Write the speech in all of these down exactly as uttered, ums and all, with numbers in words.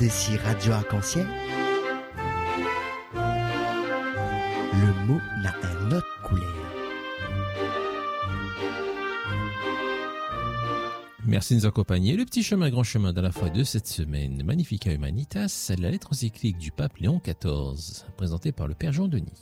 D'ici Radio Arc-en-Ciel, le mot n'a un autre couleur. Merci de nous accompagner. Le petit chemin, grand chemin dans la foi de cette semaine. Magnifica Humanitas, la lettre encyclique du pape Léon quatorze, présentée par le Père Jean Denis.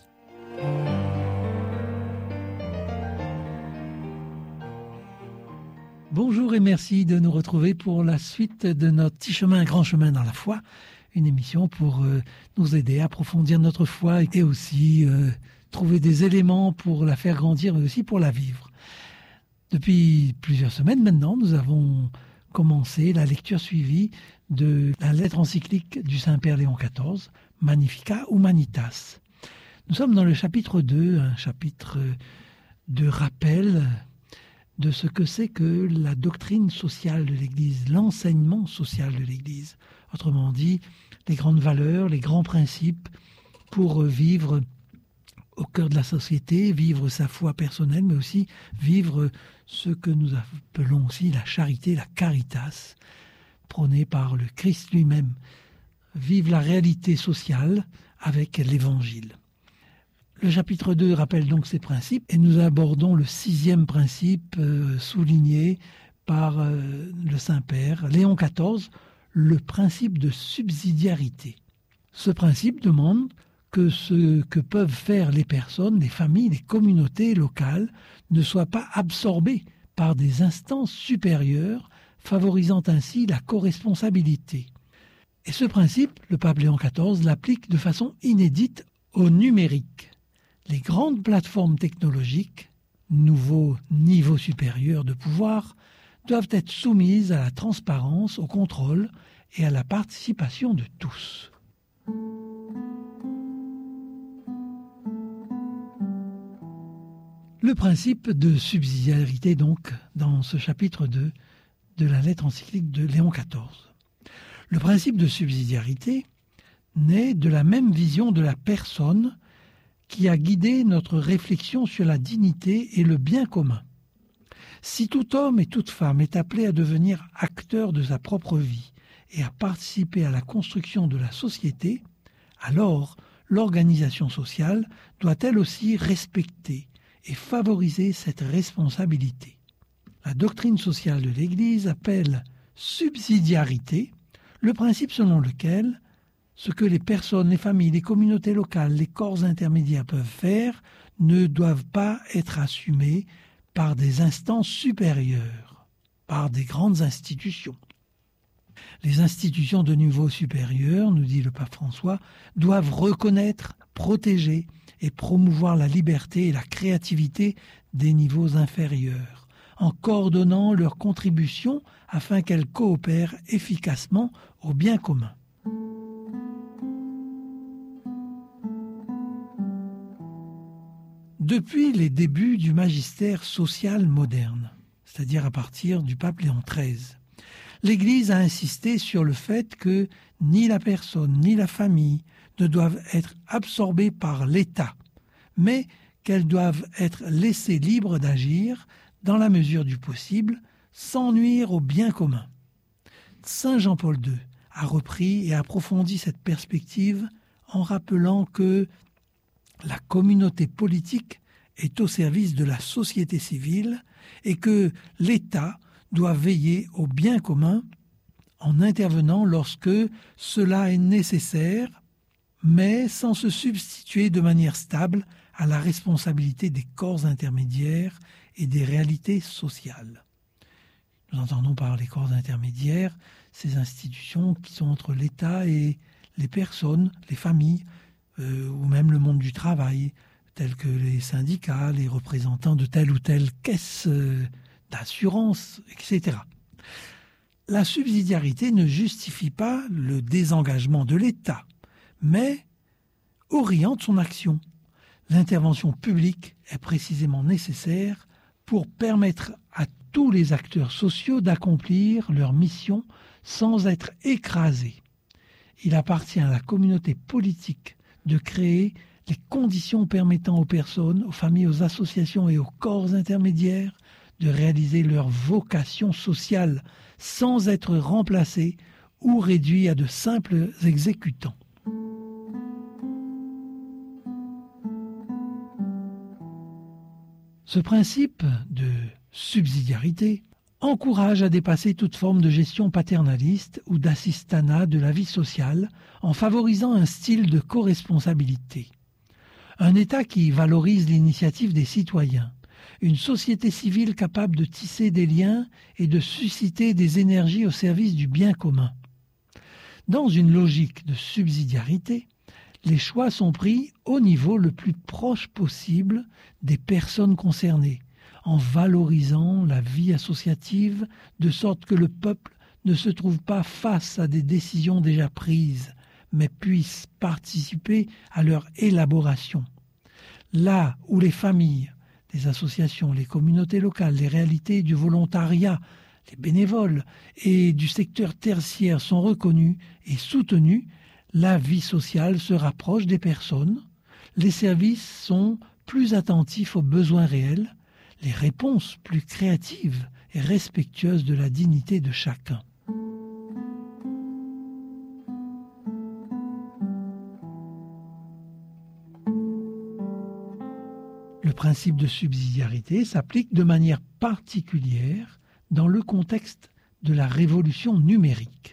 Bonjour et merci de nous retrouver pour la suite de notre petit chemin, grand chemin dans la foi. Une émission pour euh, nous aider à approfondir notre foi et aussi euh, trouver des éléments pour la faire grandir mais aussi pour la vivre. Depuis plusieurs semaines maintenant, nous avons commencé la lecture suivie de la lettre encyclique du Saint-Père Léon quatorze, Magnifica Humanitas. Nous sommes dans le chapitre deux, un chapitre de rappel de ce que c'est que la doctrine sociale de l'Église, l'enseignement social de l'Église. Autrement dit, les grandes valeurs, les grands principes pour vivre au cœur de la société, vivre sa foi personnelle, mais aussi vivre ce que nous appelons aussi la charité, la caritas, prônée par le Christ lui-même. Vivre la réalité sociale avec l'Évangile. Le chapitre deux rappelle donc ces principes et nous abordons le sixième principe euh, souligné par euh, le Saint-Père, Léon quatorze, le principe de subsidiarité. Ce principe demande que ce que peuvent faire les personnes, les familles, les communautés locales ne soient pas absorbées par des instances supérieures, favorisant ainsi la corresponsabilité. Et ce principe, le pape Léon quatorze l'applique de façon inédite au numérique. Les grandes plateformes technologiques, nouveaux niveaux supérieurs de pouvoir, doivent être soumises à la transparence, au contrôle et à la participation de tous. Le principe de subsidiarité, donc, dans ce chapitre deux de la lettre encyclique de Léon quatorze. Le principe de subsidiarité naît de la même vision de la personne qui a guidé notre réflexion sur la dignité et le bien commun. Si tout homme et toute femme est appelé à devenir acteur de sa propre vie et à participer à la construction de la société, alors l'organisation sociale doit elle aussi respecter et favoriser cette responsabilité. La doctrine sociale de l'Église appelle subsidiarité le principe selon lequel ce que les personnes, les familles, les communautés locales, les corps intermédiaires peuvent faire ne doivent pas être assumés par des instances supérieures, par des grandes institutions. Les institutions de niveau supérieur, nous dit le pape François, doivent reconnaître, protéger et promouvoir la liberté et la créativité des niveaux inférieurs, en coordonnant leurs contributions afin qu'elles coopèrent efficacement au bien commun. Depuis les débuts du magistère social moderne, c'est-à-dire à partir du pape Léon treize, l'Église a insisté sur le fait que ni la personne ni la famille ne doivent être absorbées par l'État, mais qu'elles doivent être laissées libres d'agir dans la mesure du possible, sans nuire au bien commun. Saint Jean-Paul deux a repris et approfondi cette perspective en rappelant que la communauté politique est au service de la société civile et que l'État doit veiller au bien commun en intervenant lorsque cela est nécessaire, mais sans se substituer de manière stable à la responsabilité des corps intermédiaires et des réalités sociales. Nous entendons par les corps intermédiaires ces institutions qui sont entre l'État et les personnes, les familles, euh, ou même le monde du travail, tels que les syndicats, les représentants de telle ou telle caisse euh, d'assurance, et cetera. La subsidiarité ne justifie pas le désengagement de l'État, mais oriente son action. L'intervention publique est précisément nécessaire pour permettre à tous les acteurs sociaux d'accomplir leur mission sans être écrasés. Il appartient à la communauté politique de créer les conditions permettant aux personnes, aux familles, aux associations et aux corps intermédiaires de réaliser leur vocation sociale sans être remplacés ou réduits à de simples exécutants. Ce principe de subsidiarité encourage à dépasser toute forme de gestion paternaliste ou d'assistanat de la vie sociale en favorisant un style de coresponsabilité. Un État qui valorise l'initiative des citoyens, une société civile capable de tisser des liens et de susciter des énergies au service du bien commun. Dans une logique de subsidiarité, les choix sont pris au niveau le plus proche possible des personnes concernées, en valorisant la vie associative, de sorte que le peuple ne se trouve pas face à des décisions déjà prises, mais puisse participer à leur élaboration. Là où les familles, les associations, les communautés locales, les réalités du volontariat, les bénévoles et du secteur tertiaire sont reconnus et soutenus, la vie sociale se rapproche des personnes, les services sont plus attentifs aux besoins réels, les réponses plus créatives et respectueuses de la dignité de chacun. Le principe de subsidiarité s'applique de manière particulière dans le contexte de la révolution numérique.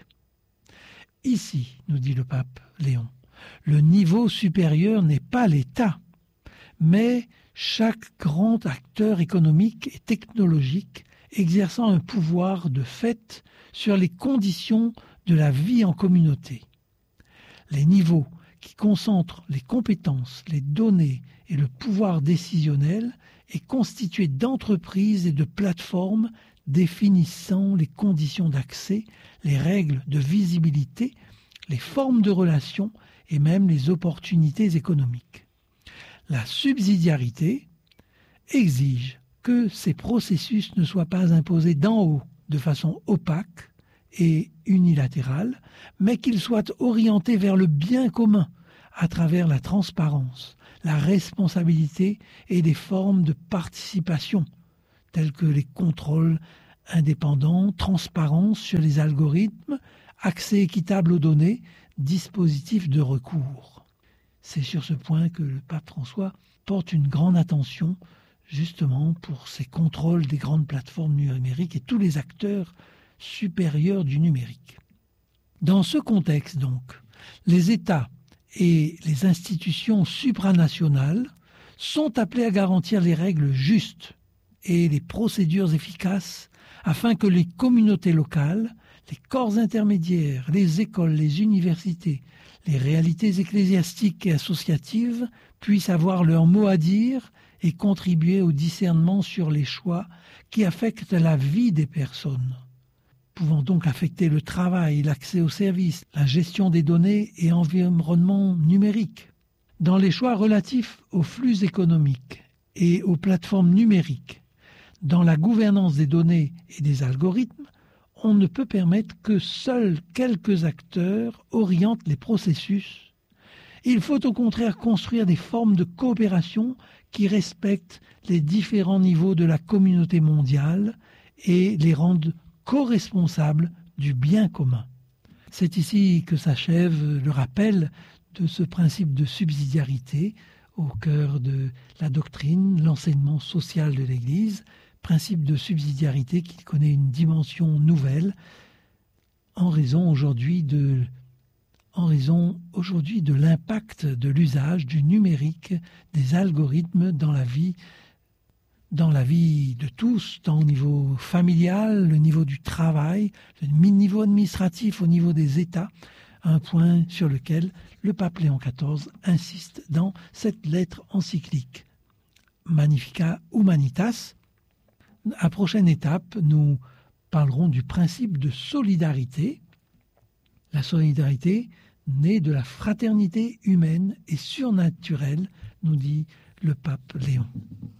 Ici, nous dit le pape Léon, le niveau supérieur n'est pas l'État, mais chaque grand acteur économique et technologique exerçant un pouvoir de fait sur les conditions de la vie en communauté. Les niveaux qui concentrent les compétences, les données et le pouvoir décisionnel est constitué d'entreprises et de plateformes définissant les conditions d'accès, les règles de visibilité, les formes de relations et même les opportunités économiques. La subsidiarité exige que ces processus ne soient pas imposés d'en haut de façon opaque et unilatérale, mais qu'ils soient orientés vers le bien commun à travers la transparence, la responsabilité et des formes de participation, tels que les contrôles indépendants, transparence sur les algorithmes, accès équitable aux données, dispositifs de recours. C'est sur ce point que le pape François porte une grande attention justement pour ces contrôles des grandes plateformes numériques et tous les acteurs supérieurs du numérique. Dans ce contexte donc, les États et les institutions supranationales sont appelés à garantir les règles justes et les procédures efficaces afin que les communautés locales, les corps intermédiaires, les écoles, les universités, les réalités ecclésiastiques et associatives puissent avoir leur mot à dire et contribuer au discernement sur les choix qui affectent la vie des personnes, pouvant donc affecter le travail, l'accès aux services, la gestion des données et environnement numérique. Dans les choix relatifs aux flux économiques et aux plateformes numériques, dans la gouvernance des données et des algorithmes, on ne peut permettre que seuls quelques acteurs orientent les processus. Il faut au contraire construire des formes de coopération qui respectent les différents niveaux de la communauté mondiale et les rendent co-responsables du bien commun. C'est ici que s'achève le rappel de ce principe de subsidiarité au cœur de la doctrine, l'enseignement social de l'Église, principe de subsidiarité qui connaît une dimension nouvelle en raison aujourd'hui de, en raison aujourd'hui de l'impact de l'usage du numérique, des algorithmes dans la vie, dans la vie de tous, tant au niveau familial, le niveau du travail, le niveau administratif au niveau des États, un point sur lequel le pape Léon quatorze insiste dans cette lettre encyclique Magnificat Humanitas. À prochaine étape, nous parlerons du principe de solidarité. La solidarité née de la fraternité humaine et surnaturelle, nous dit le pape Léon.